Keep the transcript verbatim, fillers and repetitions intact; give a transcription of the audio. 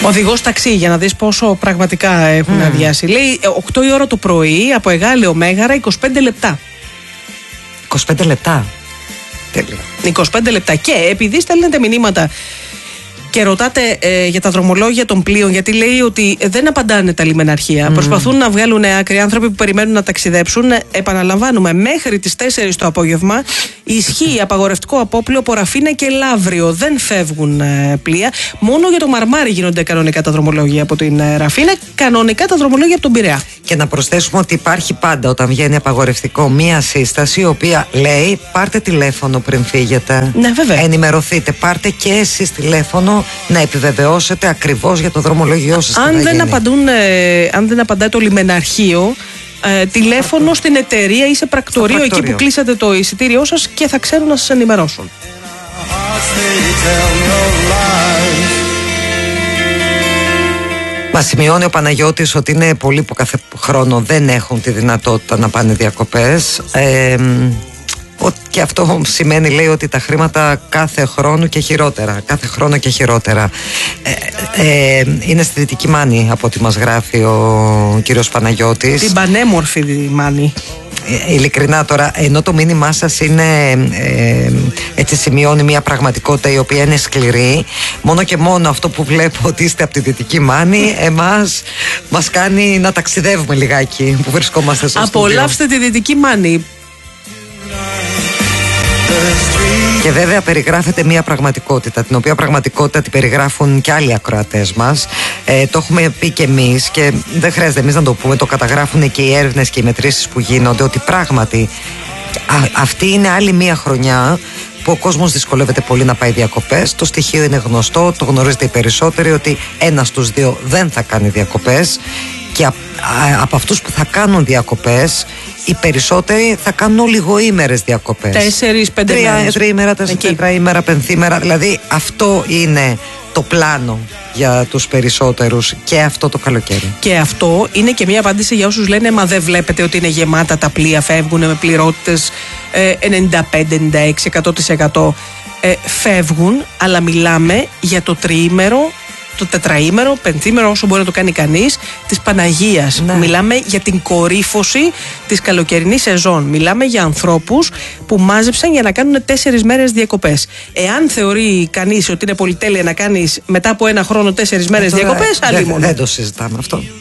Οδηγός ταξί, για να δεις πόσο πραγματικά έχουν mm. αδειάσει. Λέει οκτώ η ώρα το πρωί από Εγάλεο Μέγαρα, είκοσι πέντε λεπτά. είκοσι πέντε λεπτά. Τέλεια. είκοσι πέντε λεπτά. Και επειδή στέλνετε μηνύματα και ρωτάτε ε, για τα δρομολόγια των πλοίων, γιατί λέει ότι δεν απαντάνε τα λιμεναρχεία. Mm. Προσπαθούν να βγάλουν άκρη άνθρωποι που περιμένουν να ταξιδέψουν. Επαναλαμβάνουμε, μέχρι τις τέσσερις το απόγευμα ισχύει απαγορευτικό απόπλοιο από Ραφίνα και Λαύριο. Δεν φεύγουν ε, πλοία. Μόνο για το Μαρμάρι γίνονται κανονικά τα δρομολόγια από την ε, Ραφίνα, κανονικά τα δρομολόγια από τον Πειραιά. Και να προσθέσουμε ότι υπάρχει πάντα, όταν βγαίνει απαγορευτικό, μία σύσταση η οποία λέει: πάρτε τηλέφωνο πριν φύγετε. Ναι, βέβαια. Ενημερωθείτε. Πάρτε και εσείς τηλέφωνο να επιβεβαιώσετε ακριβώς για το δρομολόγιό σας. Αν, δεν απαντούν, ε, αν δεν απαντάει το λιμεναρχείο, ε, τηλέφωνο στην εταιρεία ή σε πρακτορείο, πρακτορείο εκεί που κλείσατε το εισιτήριό σας και θα ξέρουν να σας ενημερώσουν. Μας σημειώνει ο Παναγιώτης ότι είναι πολλοί που κάθε χρόνο δεν έχουν τη δυνατότητα να πάνε διακοπές. Ε, και αυτό σημαίνει, λέει, ότι τα χρήματα κάθε χρόνο και χειρότερα. Κάθε χρόνο και χειρότερα. Ε, ε, είναι στη Δυτική Μάνη, από ό,τι μας γράφει ο κύριος Παναγιώτης. Την πανέμορφη Μάνη. Ε, ειλικρινά τώρα, ενώ το μήνυμά σας είναι, ε, έτσι σημειώνει μια πραγματικότητα η οποία είναι σκληρή, μόνο και μόνο αυτό που βλέπω ότι είστε από τη Δυτική Μάνη, εμάς μας κάνει να ταξιδεύουμε λιγάκι που βρισκόμαστε στο στούντιο. Απολαύστε τη Δυτική Μάνη. Και βέβαια περιγράφεται μια πραγματικότητα, την οποία πραγματικότητα την περιγράφουν και άλλοι ακροατές μας. Ε, το έχουμε πει και εμείς και δεν χρειάζεται εμείς να το πούμε, το καταγράφουν και οι έρευνες και οι μετρήσεις που γίνονται, ότι πράγματι α, αυτή είναι άλλη μια χρονιά που ο κόσμος δυσκολεύεται πολύ να πάει διακοπές. Το στοιχείο είναι γνωστό, το γνωρίζετε οι περισσότεροι, ότι ένας στους δύο δεν θα κάνει διακοπές. Και από αυτούς που θα κάνουν διακοπές, οι περισσότεροι θα κάνουν λιγοήμερες διακοπές. Τέσσερις, πέντε Τρία, μέρες. Τριήμερα, τετραήμερα, πενθήμερα. Δηλαδή αυτό είναι το πλάνο για τους περισσότερους και αυτό το καλοκαίρι. Και αυτό είναι και μια απάντηση για όσους λένε: μα δεν βλέπετε ότι είναι γεμάτα τα πλοία, φεύγουν με πληρότητες ε, ενενήντα πέντε ενενήντα έξι τοις εκατό τοις εκατό. Ε, φεύγουν, αλλά μιλάμε για το τριήμερο, το τετραήμερο, πενθήμερο, όσο μπορεί να το κάνει κανείς, της Παναγίας. Ναι. Μιλάμε για την κορύφωση της καλοκαιρινής σεζόν. Μιλάμε για ανθρώπους που μάζεψαν για να κάνουν τέσσερις μέρες διακοπές. Εάν θεωρεί κανείς ότι είναι πολυτέλεια να κάνεις μετά από ένα χρόνο τέσσερις μέρες διακοπές, άλλη μόνο. Δεν το συζητάμε αυτό.